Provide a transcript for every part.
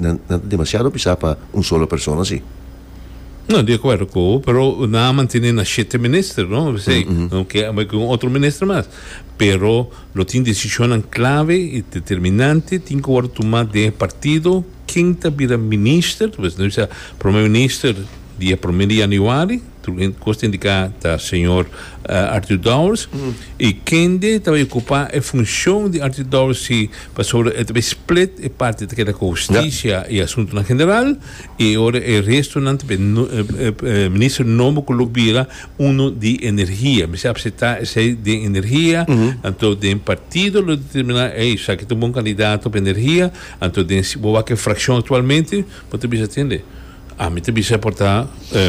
não é demasiado pisar para solo persona, sim. No, de acuerdo con, pero nada mantiene na 7 ministros, ¿no? Sí, no que con otro ministro más. Pero lo tiene decisión clave y determinante, tiene que tomar de partido, quien está vira ministro, pues no sea primer ministro dia 1 de januari, costa indicar da senhor Arthur Dowers, e quem também ocupar a função de Arthur Dowers se passou a split a parte daquela justiça e assunto na general, e agora o resto não ministro novo colobira de energia, mas apresentar esse de energia, então de partido lo determinar, já que é um bom candidato para energia, então de boa que fração atualmente, pode bisa atender. A mim também se portar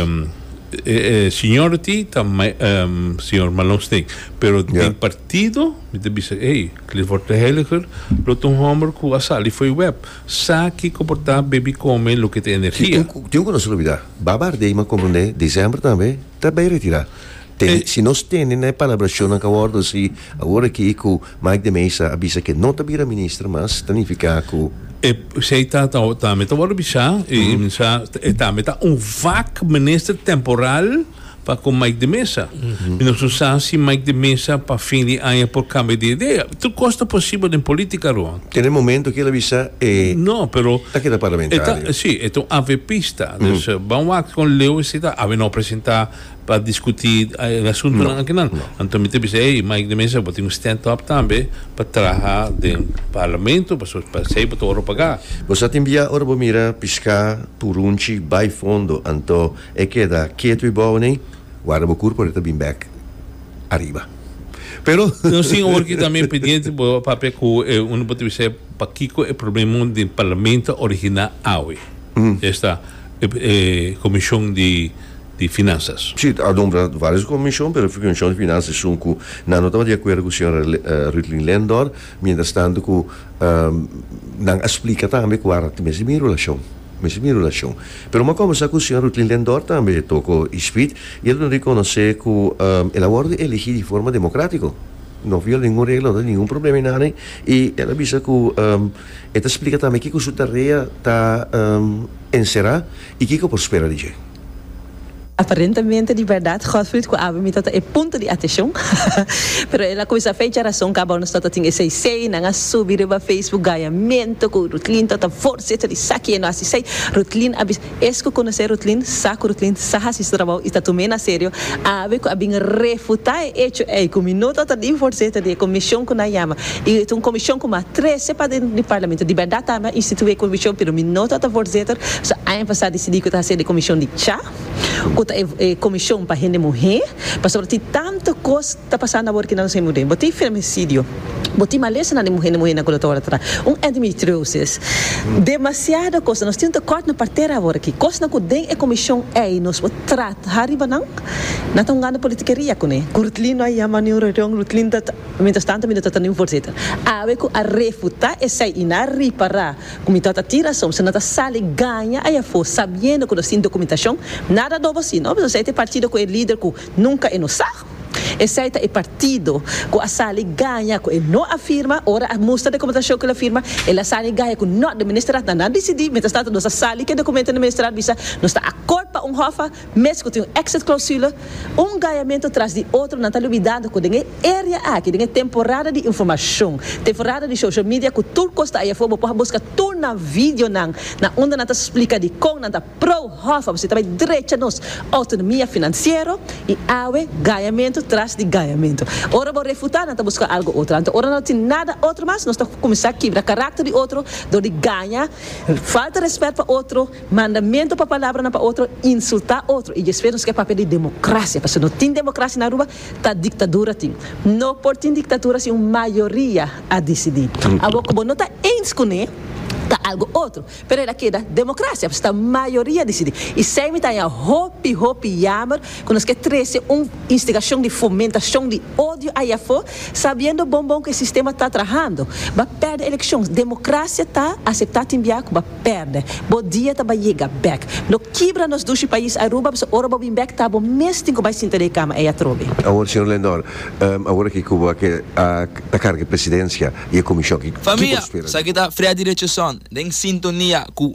seniority também senhor Malonstein, pero tem partido me também se Clifford Heiliger Loton Homer com a sala foi web saque comportar baby come lo que tem energia tem uma coisa olvidar babardei mas como né dezembro também retirar. Se nós temos na palabração na cawordo se agora que o Mike de Mesa avisa que não está ministro mas significa que se está agora bisa está vac ministro temporal para com Mike de Mesa. Nós usamos se Mike de Mesa para fim de ano por cambio de ideia. Tudo costa possível em política, Juan. Tem momento que ele avisa não, pero está aqui da parlamentar. Sim, então ave pista. Vamos lá com Leo se está a não apresentar para discutir o assunto naquele. Então me diz Mike de Mesa pode um stand-up também para trabalhar no parlamento para sair para todo pagar. Você tem via ora mira piscar por by fundo, então é que da quieto e bom nem guarda o corpo está bem back arriba. Pero não sim porque também pendiente para papel que pode dizer para que o problema do parlamento original awe. Esta comissão de finanças. Sim, há várias comissões, mas a comissão de finanças não estava de acordo com o senhor Rutlin Lendor, mientras tanto não explica também qual era a mesma relação. Pero uma conversa com o senhor Rutlin Lendor também tocou speed e ele não reconhece que o abordo é elegido de forma democrática. Não viola nenhuma regra, não tem nenhum problema em nada. E ela avisa que ele explica também que a sua tarefa está encerrada e que prospera de jeito. Aparentemente, de verdade, Godfried, que é ponto de atenção. Pero ela começa a fechar a razão que a nós temos esse sei, não subir para Facebook, ganhamento, que o Rutlin está forçado de saque, não sei. Rutlin, es que conhecer Rutlin, saco Rutlin, saha se trabalho, está tomando a sério. Ave que abin refutar hecho, que minuto está de forçado de comissão que na chama. E uma comissão com 13 para dentro do parlamento. De verdade, também institui a comissão, pero minuto está forçado. So, ano passado decidi que está sendo comissão de chá. Comissão para gente morrer, para sobre tanta coisa está passando agora que não se muda. Botei femicídio, botei maleza na mulher na colatora atrás, endometriose, demasiada coisa. Nós temos corte na parteira agora aqui. Coisa que tem é comissão nós trata hariba não estão ganhando politiqueria com ele. Curtlino aí a maneira de Curtlino mientras tanto me está nem forçado. A ver que a refutar essa e na reparar, como está tiração, se não está sale ganha aí for sabendo que nós temos documentação, nada novo assim, não? Você tem partido com o líder que nunca é no saco. Esse é o partido que a sala ganha, que ele não afirma, ora a mostra de documentação que ele afirma, ele a sala ganha que não administrado, não decidir, mas está nossa sala que documenta administrado, não está acordo para hofa, mesmo que tem exit clausula, ganhamento atrás de outro, não está olvidando que tem área aqui, tem temporada de informação, temporada de social media, que tudo custa aí, for para buscar tudo na vídeo, na onde não está explica de como, não está pro hofa, você também direito nos autonomia financeira e awe ganhamento atrás de ganhamento. Ora vou refutar, não está buscar algo outro. Então, ora não tem nada outro mais, nós estamos começar a quebrar caráter de outro, de ganha, falta de respeito para outro, mandamento para a palavra para outro, insultar outro. E esperamos que é papel de democracia, porque se não tem democracia na rua, está ditadura. Não por ter ditadura, se uma maioria a decidir. Agora, como não está escolher, está algo outro. Pero ela queda democracia, porque a maioria decide. E sempre está a hopi, jammer, quando nós queremos instigação de fomentação de ódio aí fora, sabendo bom que o sistema está trabalhando. Vai perder eleições. Democracia está aceitada em Biaco, vai perder. Bom dia, está vai chegar back. No quebra nos dois países, Aruba, ora vai vir back, está bom, mesmo que vai se entender cama, é a trobe. Agora, senhor Lendor, agora que Cuba, que a carga de presidência e a comissão que... Família, sa kita freia direção, den sintonia com